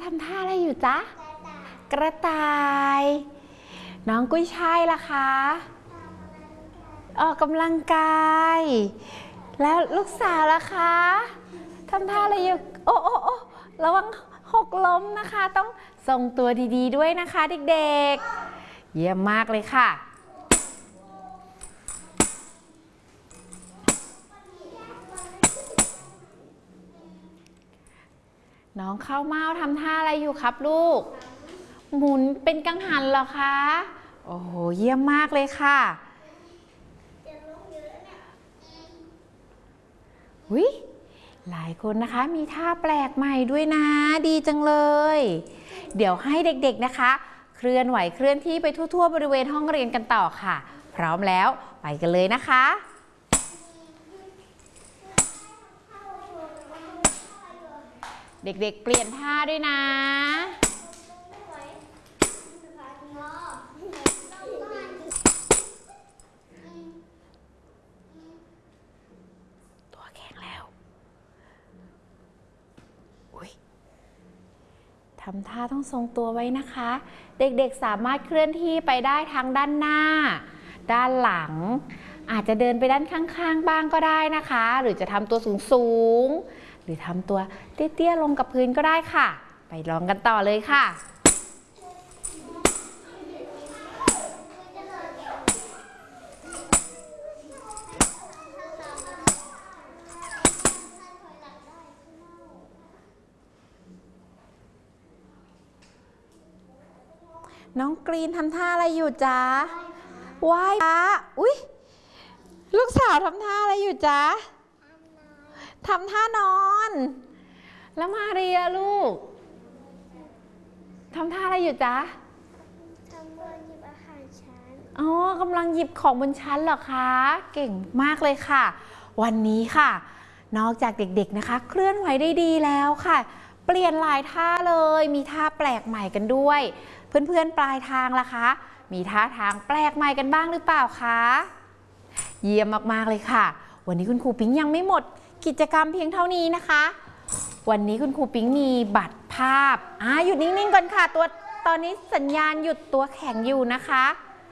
ทำท่าอะไรอยู่จ๊ะกระต่ายน้องกุ้ยช่ายล่ะคะออกกำลังกายแล้วลูกสาวล่ะคะทำท่าอะไรอยู่โอ้ระวังหกล้มนะคะต้องทรงตัวดีๆด้วยนะคะเด็กๆเยี่ยมมากเลยค่ะน้องข้าวเม่าทำท่าอะไรอยู่ครับลูกหมุนเป็นกังหันเหรอคะโอ้โหเยี่ยมมากเลยค่ะวิหลายคนนะคะมีท่าแปลกใหม่ด้วยนะดีจังเลยเดี๋ยวให้เด็กๆนะคะเคลื่อนไหวเคลื่อนที่ไปทั่วๆบริเวณห้องเรียนกันต่อค่ะพร้อมแล้วไปกันเลยนะคะเด็กๆเปลี่ยนท่าด้วยนะตัวแข็งแล้วทำท่าต้องทรงตัวไว้นะคะเด็กๆสามารถเคลื่อนที่ไปได้ทั้งด้านหน้าด้านหลังอาจจะเดินไปด้านข้างๆบ้างก็ได้นะคะหรือจะทำตัวสูงๆหรือทำตัวเตี้ยๆลงกับพื้นก็ได้ค่ะไปลองกันต่อเลยค่ะน้องกรีนทำท่าอะไรอยู่จ๊ะว่ายจ๊ะอุ๊ยลูกสาวทำท่าอะไรอยู่จ๊ะทำท่านอนแล้วมาเรียลูกทำท่าอะไรอยู่จ๊ะกำลังหยิบอาหารชั้นอ๋อกำลังหยิบของบนชั้นเหรอคะเก่งมากเลยค่ะวันนี้ค่ะนอกจากเด็กๆนะคะเคลื่อนไหวได้ดีแล้วค่ะเปลี่ยนหลายท่าเลยมีท่าแปลกใหม่กันด้วยเพื่อนๆปลายทางล่ะคะมีท่าทางแปลกใหม่กันบ้างหรือเปล่าคะเยี่ยมมากๆเลยค่ะวันนี้คุณครูปิ๊งยังไม่หมดกิจกรรมเพียงเท่านี้นะคะวันนี้คุณครูปิ๊งมีบัตรภาพหยุดนิ่งๆก่อนค่ะตอนนี้สัญญาณหยุดตัวแข็งอยู่นะคะ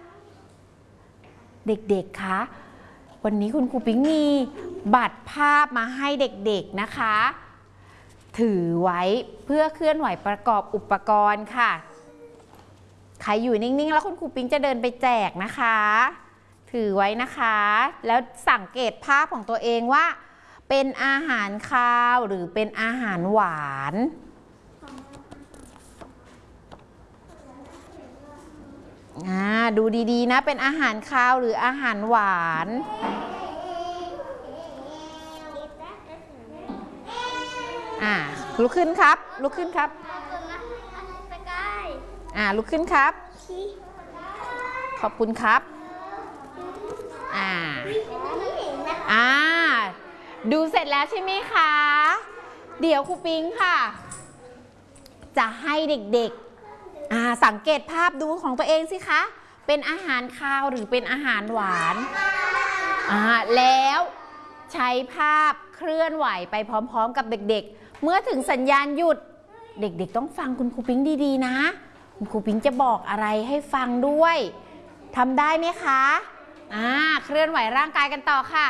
เด็กๆคะวันนี้คุณครูปิ๊งมีบัตรภาพมาให้เด็กๆนะคะถือไว้เพื่อเคลื่อนไหวประกอบอุปกรณ์ค่ะใครอยู่นิ่งๆแล้วคุณครูปิ๊งจะเดินไปแจกนะคะถือไว้นะคะแล้วสังเกตภาพของตัวเองว่าเป็นอาหารคาวหรือเป็นอาหารหวานดูดีๆนะเป็นอาหารคาวหรืออาหารหวานลุกขึ้นครับลุกขึ้นครับลุกขึ้นครับขอบคุณครับดูเสร็จแล้วใช่ไหมคะเดี๋ยวครูปิ๊งค่ะจะให้เด็กๆสังเกตภาพดูของตัวเองสิคะเป็นอาหารคาวหรือเป็นอาหารหวานแล้วใช้ภาพเคลื่อนไหวไปพร้อมๆกับเด็กๆเมื่อถึงสัญญาณหยุดเด็กๆต้องฟังคุณครูปิ๊งดีๆนะคุณครูปิ๊งจะบอกอะไรให้ฟังด้วยทำได้ไหมคะเคลื่อนไหวร่างกายกันต่อค่ะ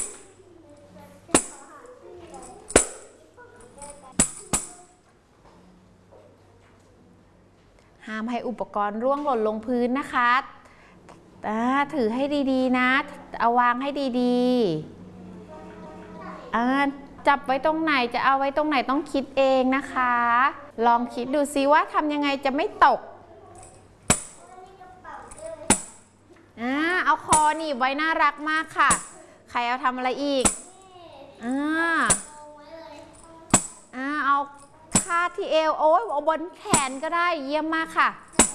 ห้ามให้อุปกรณ์ร่วงหล่นลงพื้นนะคะถือให้ดีๆนะเอาวางให้ดีๆจับไว้ตรงไหนจะเอาไว้ตรงไหนต้องคิดเองนะคะลองคิดดูซิว่าทำยังไงจะไม่ตกเอาคอหนีบไว้น่ารักมากค่ะใครเอาทำอะไรอีกเอาคาดที่เอวเอาบนแขนก็ได้เยี่ยมมากค่ะ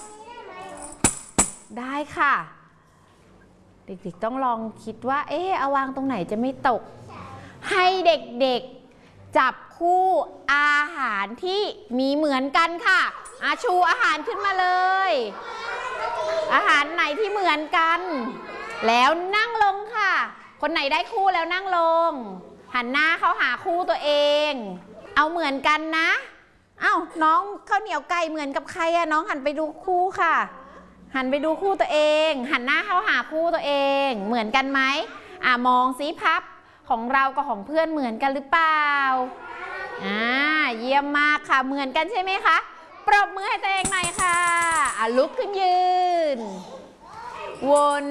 ได้ค่ะเด็กๆต้องลองคิดว่าเอาวางตรงไหนจะไม่ตกให้เด็กๆจับคู่อาหารที่มีเหมือนกันค่ะชูอาหารขึ้นมาเลยอาหารไหนที่เหมือนกันแล้วนั่งลงค่ะคนไหนได้คู่แล้วนั่งลงหันหน้าเข้าหาคู่ตัวเองเอาเหมือนกันนะอ้าวน้องข้าวเหนียวไก่เหมือนกับใครอะน้องหันไปดูคู่ค่ะหันไปดูคู่ตัวเองหันหน้าเข้าหาคู่ตัวเองเหมือนกันไหมมองซิพับของเรากับของเพื่อนเหมือนกันหรือเปล่าเยี่ยมมากค่ะเหมือนกันใช่ไหมคะปรบมือให้ตัวเองหน่อยค่ะลุกขึ้นยืนวน